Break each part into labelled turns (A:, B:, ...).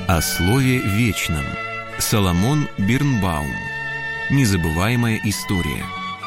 A: О слове вечном. Соломон Бирнбаум. Незабываемая история.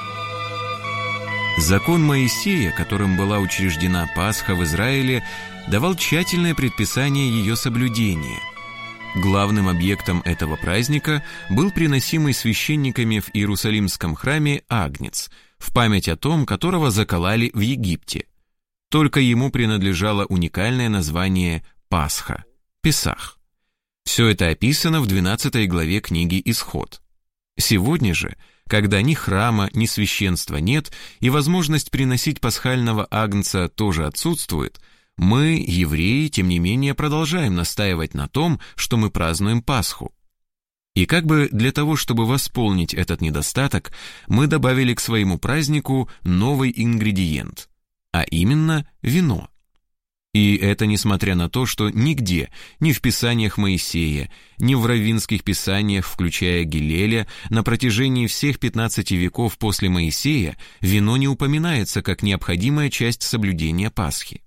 A: Закон Моисея, которым была учреждена Пасха в Израиле, давал тщательное предписание ее соблюдения. Главным объектом этого праздника был приносимый священниками в Иерусалимском храме агнец, в память о том, которого закололи в Египте. Только ему принадлежало уникальное название Пасха, Песах. Все это описано в 12 главе книги «Исход». Сегодня же, когда ни храма, ни священства нет, и возможность приносить пасхального агнца тоже отсутствует, мы, евреи, тем не менее продолжаем настаивать на том, что мы празднуем Пасху. И как бы для того, чтобы восполнить этот недостаток, мы добавили к своему празднику новый ингредиент, а именно вино. И это несмотря на то, что нигде, ни в Писаниях Моисея, ни в раввинских писаниях, включая Гилеля, на протяжении всех 15 веков после Моисея вино не упоминается как необходимая часть соблюдения Пасхи.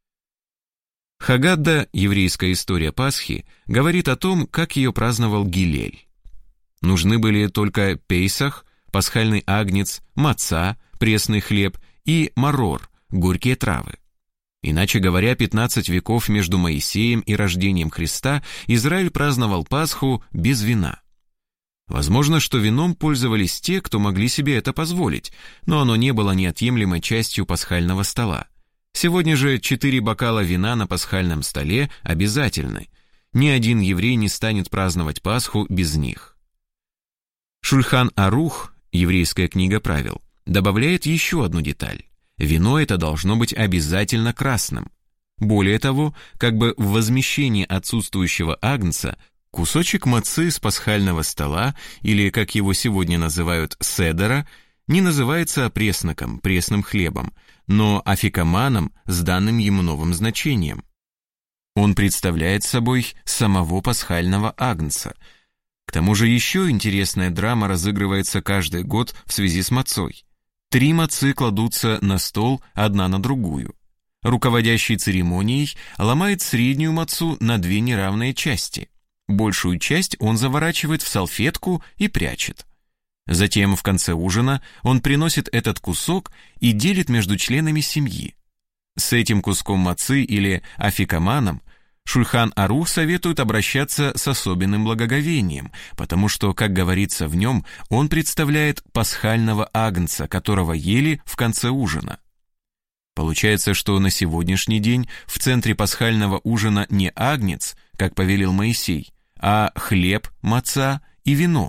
A: Хаггада, еврейская история Пасхи, говорит о том, как ее праздновал Гилель. Нужны были только Пейсах, пасхальный агнец, маца, пресный хлеб и марор, горькие травы. Иначе говоря, 15 веков между Моисеем и рождением Христа Израиль праздновал Пасху без вина. Возможно, что вином пользовались те, кто могли себе это позволить, но оно не было неотъемлемой частью пасхального стола. Сегодня же 4 бокала вина на пасхальном столе обязательны. Ни один еврей не станет праздновать Пасху без них. Шульхан Арух, еврейская книга правил, добавляет еще одну деталь. Вино это должно быть обязательно красным. Более того, как бы в возмещении отсутствующего агнца, кусочек мацы с пасхального стола, или, как его сегодня называют, седера, не называется опресноком, пресным хлебом, но афикаманом с данным ему новым значением. Он представляет собой самого пасхального агнца. К тому же еще интересная драма разыгрывается каждый год в связи с мацой. 3 мацы кладутся на стол одна на другую. Руководящий церемонией ломает среднюю мацу на 2 неравные части. Большую часть он заворачивает в салфетку и прячет. Затем в конце ужина он приносит этот кусок и делит между членами семьи. С этим куском мацы или афикаманом Шульхан Арух советует обращаться с особенным благоговением, потому что, как говорится в нем, он представляет пасхального агнца, которого ели в конце ужина. Получается, что на сегодняшний день в центре пасхального ужина не агнец, как повелел Моисей, а хлеб, маца и вино.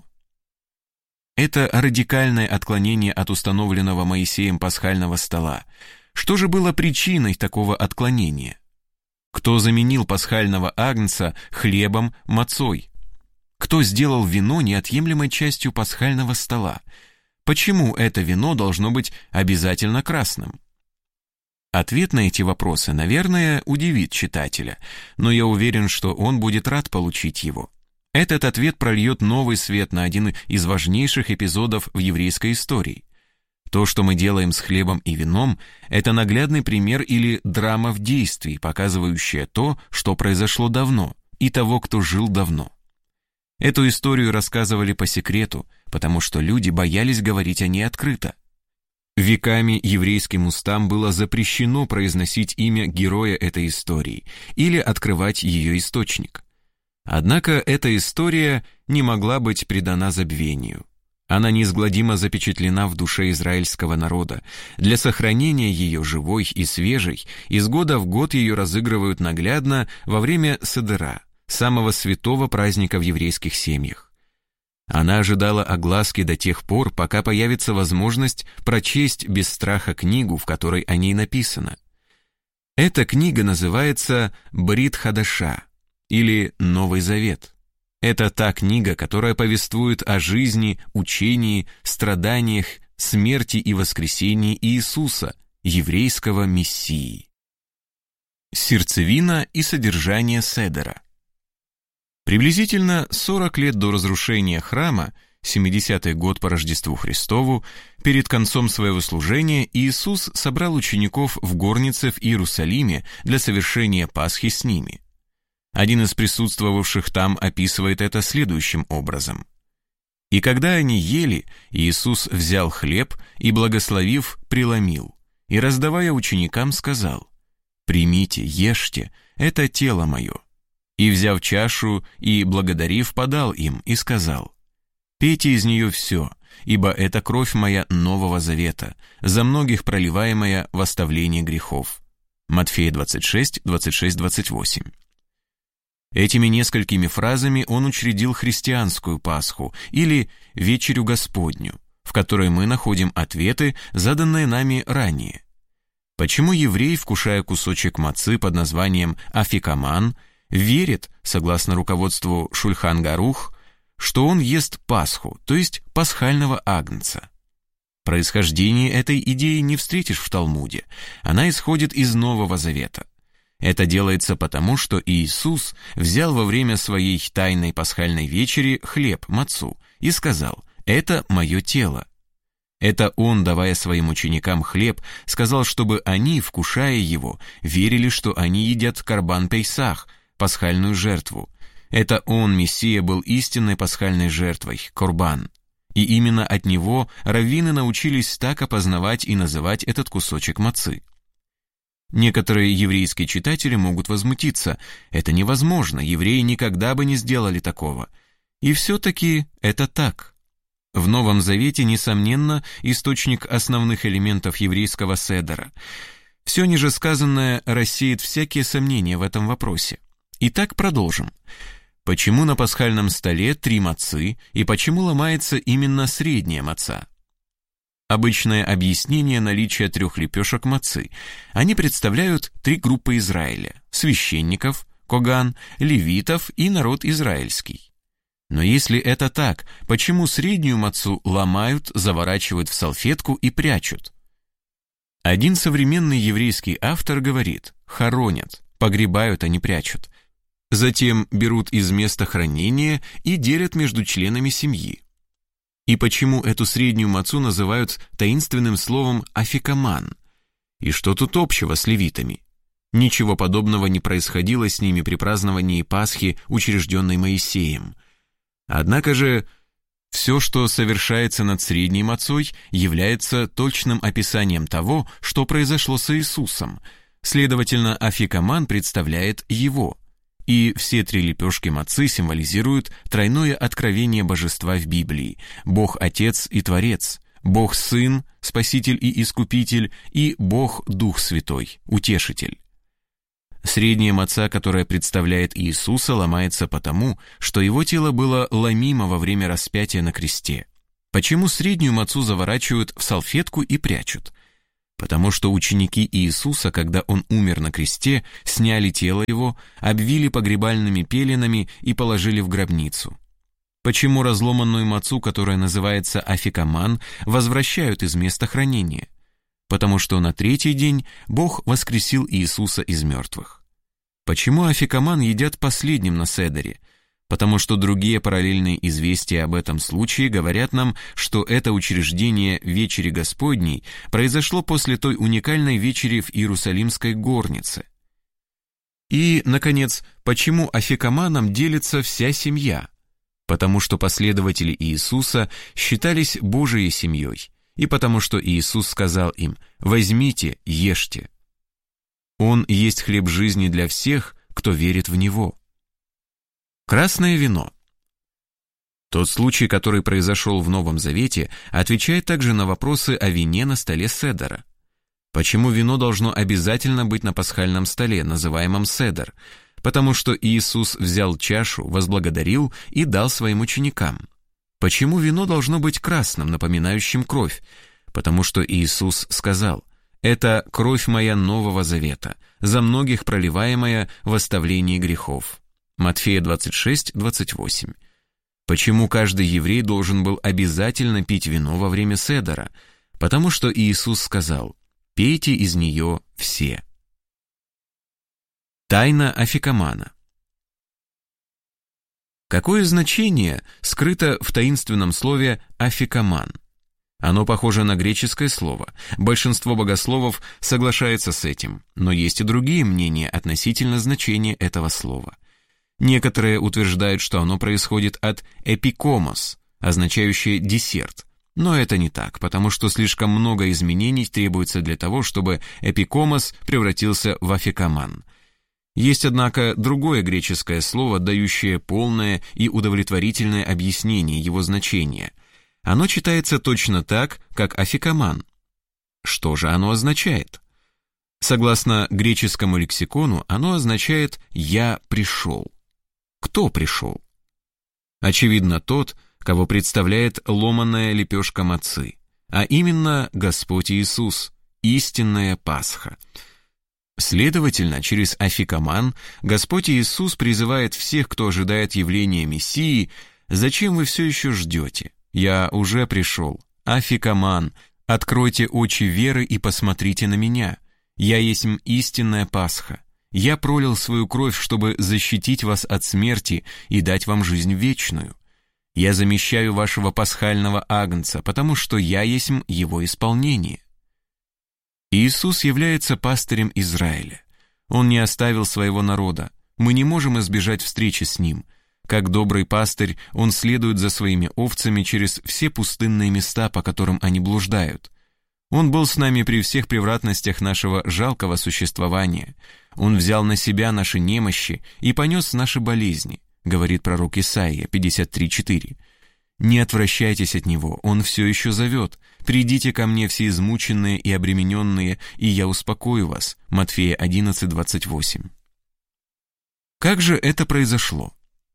A: Это радикальное отклонение от установленного Моисеем пасхального стола. Что же было причиной такого отклонения? Кто заменил пасхального агнца хлебом, мацой? Кто сделал вино неотъемлемой частью пасхального стола? Почему это вино должно быть обязательно красным? Ответ на эти вопросы, наверное, удивит читателя, но я уверен, что он будет рад получить его. Этот ответ прольет новый свет на один из важнейших эпизодов в еврейской истории. То, что мы делаем с хлебом и вином, это наглядный пример или драма в действии, показывающая то, что произошло давно, и того, кто жил давно. Эту историю рассказывали по секрету, потому что люди боялись говорить о ней открыто. Веками еврейским устам было запрещено произносить имя героя этой истории или открывать ее источник. Однако эта история не могла быть предана забвению. Она неизгладимо запечатлена в душе израильского народа. Для сохранения ее живой и свежей из года в год ее разыгрывают наглядно во время Седера, самого святого праздника в еврейских семьях. Она ожидала огласки до тех пор, пока появится возможность прочесть без страха книгу, в которой о ней написано. Эта книга называется «Брит Хадаша» или «Новый Завет». Это та книга, которая повествует о жизни, учении, страданиях, смерти и воскресении Иисуса, еврейского Мессии. Сердцевина и содержание седера. Приблизительно 40 лет до разрушения храма, 70-й год по Рождеству Христову, перед концом своего служения Иисус собрал учеников в горнице в Иерусалиме для совершения Пасхи с ними. Один из присутствовавших там описывает это следующим образом. «И когда они ели, Иисус взял хлеб и, благословив, преломил, и, раздавая ученикам, сказал: „Примите, ешьте, это тело мое“. И, взяв чашу и, благодарив, подал им и сказал: „Пейте из нее все, ибо это кровь моя нового завета, за многих проливаемая в оставлении грехов“». Матфея 26, 26, 28. Этими несколькими фразами он учредил христианскую Пасху или Вечерю Господню, в которой мы находим ответы, заданные нами ранее. Почему еврей, вкушая кусочек мацы под названием афикаман, верит, согласно руководству Шульхан Гарух, что он ест Пасху, то есть пасхального агнца? Происхождение этой идеи не встретишь в Талмуде, она исходит из Нового Завета. Это делается потому, что Иисус взял во время своей тайной пасхальной вечери хлеб, мацу, и сказал: «Это мое тело». Это он, давая своим ученикам хлеб, сказал, чтобы они, вкушая его, верили, что они едят карбан пейсах, пасхальную жертву. Это он, Мессия, был истинной пасхальной жертвой, корбан. И именно от него раввины научились так опознавать и называть этот кусочек мацы. Некоторые еврейские читатели могут возмутиться: это невозможно, евреи никогда бы не сделали такого. И все-таки это так. В Новом Завете, несомненно, источник основных элементов еврейского седера. Все ниже сказанное рассеет всякие сомнения в этом вопросе. Итак, продолжим. Почему на пасхальном столе 3 мацы и почему ломается именно средняя маца? Обычное объяснение наличия 3 лепешек мацы. Они представляют 3 группы Израиля: священников, коган, левитов и народ израильский. Но если это так, почему среднюю мацу ломают, заворачивают в салфетку и прячут? Один современный еврейский автор говорит: хоронят, погребают, а не прячут. Затем берут из места хранения и делят между членами семьи. И почему эту среднюю мацу называют таинственным словом афикаман? И что тут общего с левитами? Ничего подобного не происходило с ними при праздновании Пасхи, учрежденной Моисеем. Однако же все, что совершается над средней мацой, является точным описанием того, что произошло с Иисусом. Следовательно, афикаман представляет его. И все 3 лепешки мацы символизируют тройное откровение божества в Библии: Бог Отец и Творец, Бог Сын, Спаситель и Искупитель, и Бог Дух Святой, Утешитель. Средняя маца, которая представляет Иисуса, ломается потому, что его тело было ломимо во время распятия на кресте. Почему среднюю мацу заворачивают в салфетку и прячут? Потому что ученики Иисуса, когда он умер на кресте, сняли тело его, обвили погребальными пеленами и положили в гробницу. Почему разломанную мацу, которая называется афикаман, возвращают из места хранения? Потому что на 3-й день Бог воскресил Иисуса из мертвых. Почему афикаман едят последним на седере? Потому что другие параллельные известия об этом случае говорят нам, что это учреждение Вечери Господней произошло после той уникальной вечери в Иерусалимской горнице. И, наконец, почему афикаманом делится вся семья? Потому что последователи Иисуса считались Божией семьей, и потому что Иисус сказал им: «Возьмите, ешьте». Он есть хлеб жизни для всех, кто верит в Него. Красное вино. Тот случай, который произошел в Новом Завете, отвечает также на вопросы о вине на столе седера. Почему вино должно обязательно быть на пасхальном столе, называемом седер? Потому что Иисус взял чашу, возблагодарил и дал своим ученикам. Почему вино должно быть красным, напоминающим кровь? Потому что Иисус сказал: «Это кровь моя нового завета, за многих проливаемая в оставлении грехов». Матфея 26, 28. Почему каждый еврей должен был обязательно пить вино во время седера? Потому что Иисус сказал: «Пейте из нее все». Тайна афикамана. Какое значение скрыто в таинственном слове «афикаман»? Оно похоже на греческое слово. Большинство богословов соглашается с этим, но есть и другие мнения относительно значения этого слова. Некоторые утверждают, что оно происходит от «эпикомос», означающее «десерт». Но это не так, потому что слишком много изменений требуется для того, чтобы «эпикомос» превратился в «афикоман». Есть, однако, другое греческое слово, дающее полное и удовлетворительное объяснение его значения. Оно читается точно так, как «афикоман». Что же оно означает? Согласно греческому лексикону, оно означает «я пришел». Кто пришел? Очевидно, тот, кого представляет ломаная лепешка мацы, а именно Господь Иисус, истинная Пасха. Следовательно, через афикоман Господь Иисус призывает всех, кто ожидает явления Мессии: «Зачем вы все еще ждете? Я уже пришел. Афикоман, откройте очи веры и посмотрите на меня. Я есть истинная Пасха. Я пролил свою кровь, чтобы защитить вас от смерти и дать вам жизнь вечную. Я замещаю вашего пасхального агнца, потому что я есть его исполнение». Иисус является пастырем Израиля. Он не оставил своего народа. Мы не можем избежать встречи с ним. Как добрый пастырь, он следует за своими овцами через все пустынные места, по которым они блуждают. Он был с нами при всех превратностях нашего жалкого существования. Он взял на себя наши немощи и понес наши болезни, говорит пророк Исаия 53:4. «Не отвращайтесь от него, он все еще зовет. Придите ко мне все измученные и обремененные, и я успокою вас». Матфея 11:28. Как же это произошло?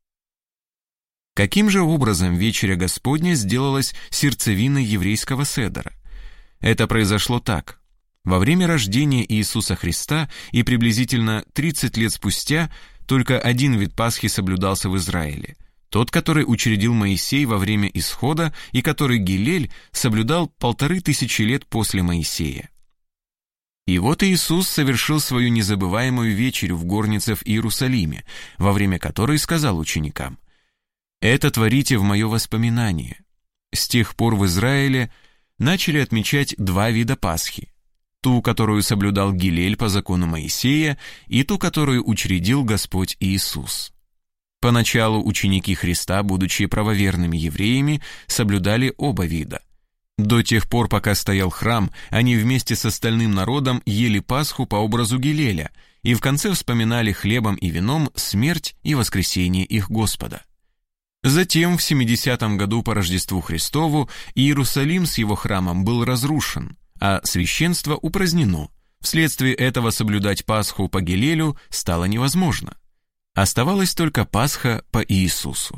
A: Каким же образом вечеря Господня сделалась сердцевиной еврейского седера? Это произошло так. Во время рождения Иисуса Христа и приблизительно 30 лет спустя только один вид Пасхи соблюдался в Израиле. Тот, который учредил Моисей во время Исхода и который Гилель соблюдал 1500 лет после Моисея. И вот Иисус совершил свою незабываемую вечерю в горнице в Иерусалиме, во время которой сказал ученикам: «Это творите в мое воспоминание». С тех пор в Израиле начали отмечать два вида Пасхи: ту, которую соблюдал Гилель по закону Моисея, и ту, которую учредил Господь Иисус. Поначалу ученики Христа, будучи правоверными евреями, соблюдали оба вида. До тех пор, пока стоял храм, они вместе с остальным народом ели Пасху по образу Гилеля и в конце вспоминали хлебом и вином смерть и воскресение их Господа. Затем, в 70-м году по Рождеству Христову, Иерусалим с его храмом был разрушен, а священство упразднено. Вследствие этого соблюдать Пасху по Гилелю стало невозможно. Оставалась только Пасха по Иисусу.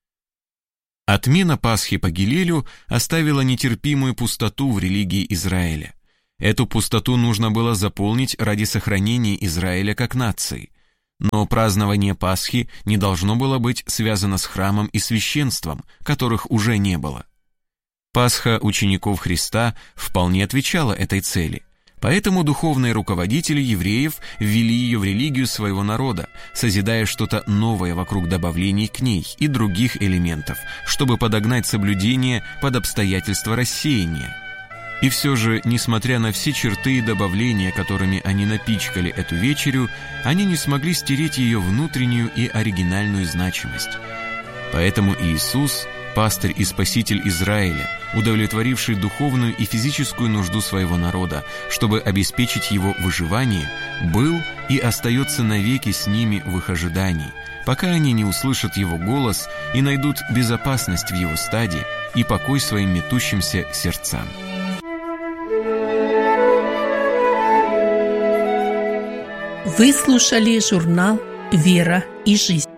A: Отмена Пасхи по Гилелю оставила нетерпимую пустоту в религии Израиля. Эту пустоту нужно было заполнить ради сохранения Израиля как нации. Но празднование Пасхи не должно было быть связано с храмом и священством, которых уже не было. Пасха учеников Христа вполне отвечала этой цели. Поэтому духовные руководители евреев ввели ее в религию своего народа, созидая что-то новое вокруг добавлений к ней и других элементов, чтобы подогнать соблюдение под обстоятельства рассеяния. И все же, несмотря на все черты и добавления, которыми они напичкали эту вечерю, они не смогли стереть ее внутреннюю и оригинальную значимость. Поэтому Иисус, пастырь и спаситель Израиля, удовлетворивший духовную и физическую нужду своего народа, чтобы обеспечить его выживание, был и остается навеки с ними в их ожидании, пока они не услышат его голос и найдут безопасность в его стаде и покой своим метущимся сердцам.
B: Вы слушали журнал «Вера и жизнь».